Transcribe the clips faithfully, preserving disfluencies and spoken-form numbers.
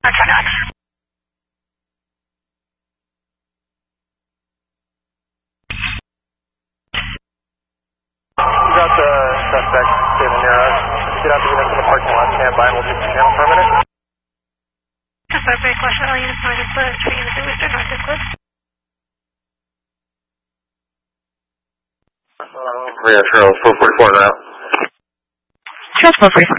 Got the suspect standing near us. Get out the units in the parking lot, stand by, and we'll take the channel for a minute. Suspect question, all units not disclosed. For units in Worcester, not disclosed. Rio Charles, four forty-four now. Charles four forty-four.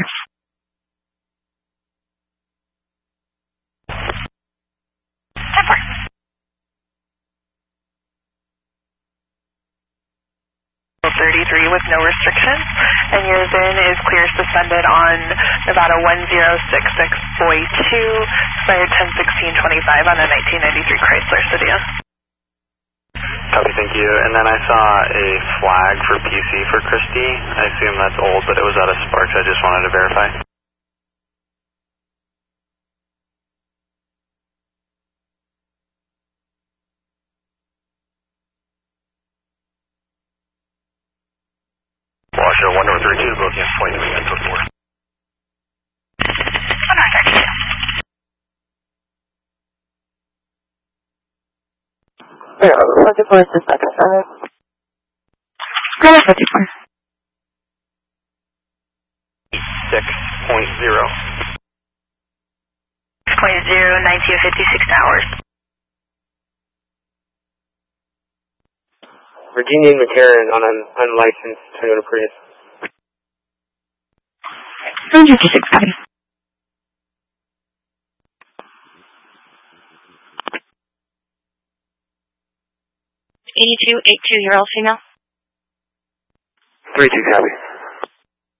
thirty-three with no restrictions, and your V I N is clear suspended on Nevada one zero six six boy two, expired ten sixteen twenty-five on a nineteen ninety-three Chrysler Sedan. Copy, thank you. And then I saw a flag for P C for Christie. I assume that's old, but it was out of Sparks. I just wanted to verify. Washer one over three two, looking at flight three nine four. Yeah, fifty-four is the second side. Go to fifty-four. six point zero. six point zero, nineteen fifty-six hours. Virginia and McCarran on an unlicensed Toyota Prius. three fifty-six, copy. eighty-two, eight two zero, female. three two, copy.